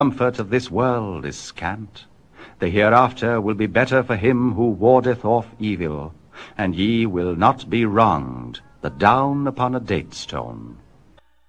comfort of this world is scant. The hereafter will be better for him who wardeth off evil, and ye will not be wronged, the down upon a date stone.